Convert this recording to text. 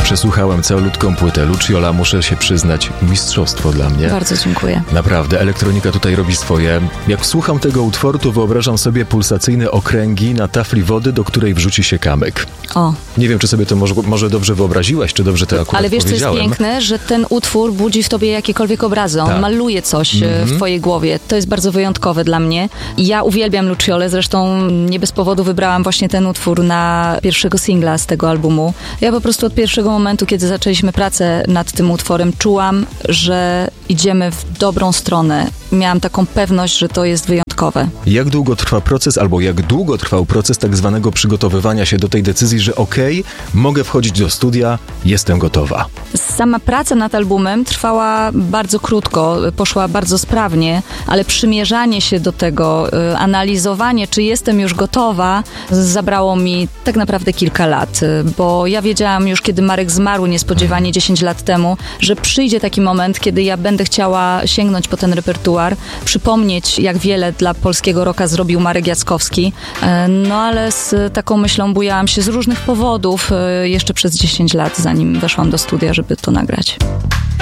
Przesłuchałem całutką płytę Lucciola, muszę się przyznać, mistrzostwo dla mnie. Bardzo dziękuję. Naprawdę, elektronika tutaj robi swoje. Jak słucham tego utworu, to wyobrażam sobie pulsacyjne okręgi na tafli wody, do której wrzuci się kamyk. O. Nie wiem, czy sobie to może dobrze wyobraziłaś, czy dobrze to akurat Ale wiesz, co jest powiedziałem. piękne, że ten utwór budzi w tobie jakiekolwiek obrazy. On maluje coś w twojej głowie. To jest bardzo wyjątkowe dla mnie. Ja uwielbiam Lucciolę, zresztą nie bez powodu wybrałam właśnie ten utwór na pierwszego singla z tego albumu. Ja po prostu od pierwszego momentu, kiedy zaczęliśmy pracę nad tym utworem, czułam, że idziemy w dobrą stronę. Miałam taką pewność, że to jest wyjątkowe. Jak długo trwa proces, albo jak długo trwał proces tak zwanego przygotowywania się do tej decyzji, że mogę wchodzić do studia, jestem gotowa? Sama praca nad albumem trwała bardzo krótko, poszła bardzo sprawnie, ale przymierzanie się do tego, analizowanie, czy jestem już gotowa, zabrało mi tak naprawdę kilka lat, bo ja wiedziałam już, kiedy Marek zmarł niespodziewanie 10 lat temu, że przyjdzie taki moment, kiedy ja będę chciała sięgnąć po ten repertuar, przypomnieć, jak wiele dla polskiego rocka zrobił Marek Jackowski, no ale z taką myślą bujałam się z różnych powodów jeszcze przez 10 lat, zanim weszłam do studia, żeby to nagrać.